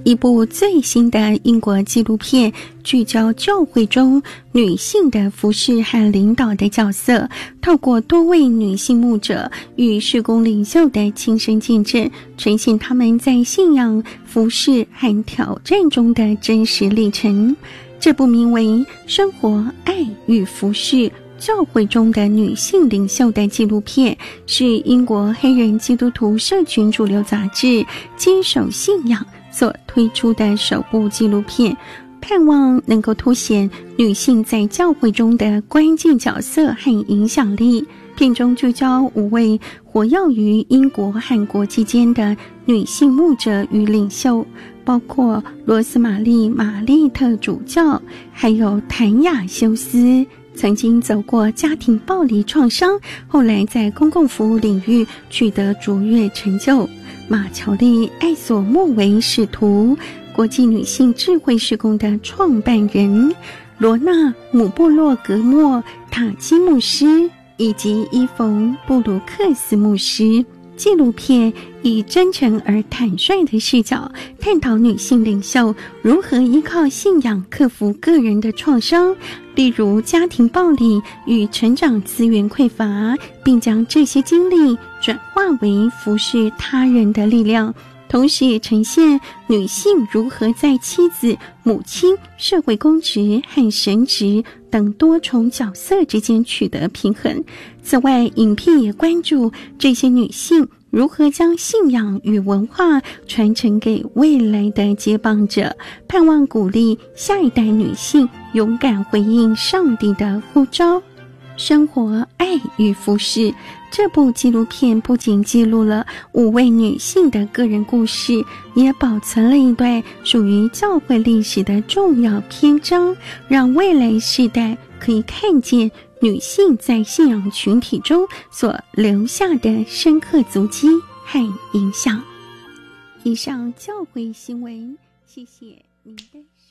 一部最新的英国纪录片聚焦教会中女性的服侍和领导的角色，透过多位女性牧者与事工领袖的亲身见证，呈现他们在信仰、服侍和挑战中的真实历程。这部名为《生活、爱与服侍：教会中的女性领袖》的纪录片，是英国黑人基督徒社群主流杂志《坚守信仰》所推出的首部纪录片，盼望能够凸显女性在教会中的关键角色和影响力。片中聚焦5位活跃于英国和国际间的女性牧者与领袖，包括罗斯玛丽·玛丽特主教，还有谭雅修斯，曾经走过家庭暴力创伤，后来在公共服务领域取得卓越成就。马乔丽·艾索莫维使徒，国际女性智慧事工的创办人，罗娜·姆布洛格莫塔基牧师，以及伊冯·布鲁克斯牧师。纪录片以真诚而坦率的视角，探讨女性领袖如何依靠信仰克服个人的创伤，例如家庭暴力与成长资源匮乏，并将这些经历转化为服侍他人的力量。同时也呈现女性如何在妻子、母亲、社会公职和神职等多重角色之间取得平衡。此外，影片也关注这些女性如何将信仰与文化传承给未来的接棒者，盼望鼓励下一代女性勇敢回应上帝的呼召。生活、爱与服侍这部纪录片不仅记录了5位女性的个人故事，也保存了一段属于教会历史的重要篇章，让未来世代可以看见女性在信仰群体中所留下的深刻足迹和影响。以上教会新闻，谢谢您的收听。